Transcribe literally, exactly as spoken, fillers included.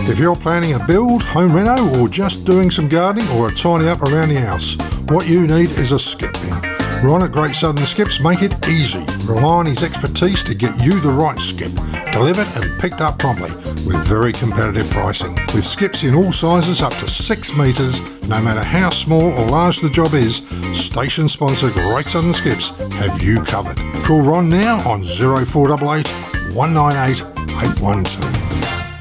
If you're planning a build, home reno, or just doing some gardening or a tidy up around the house, what you need is a skip bin. Ron at Great Southern Skips make it easy. Rely on his expertise to get you the right skip, delivered and picked up promptly with very competitive pricing. With skips in all sizes up to six metres, no matter how small or large the job is, station sponsor Great Southern Skips have you covered. Call Ron now on zero four eight eight, one nine eight, eight one two.